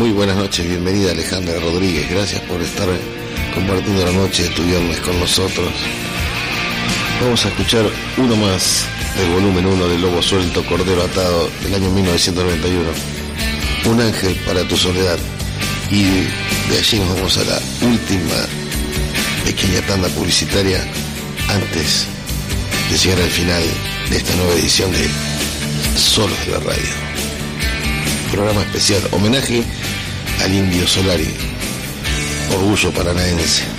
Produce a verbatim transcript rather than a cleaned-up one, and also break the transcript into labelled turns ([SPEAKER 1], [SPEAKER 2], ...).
[SPEAKER 1] Muy buenas noches, bienvenida Alejandra Rodríguez, gracias por estar compartiendo la noche de tu viernes con nosotros. Vamos a escuchar uno más del volumen uno de Lobo Suelto, Cordero Atado, del año mil novecientos noventa y uno. Un ángel para tu soledad. Y de allí nos vamos a la última pequeña tanda publicitaria antes de llegar al final de esta nueva edición de Solos de la Radio. Programa especial, homenaje al Indio Solari, orgullo paranaense.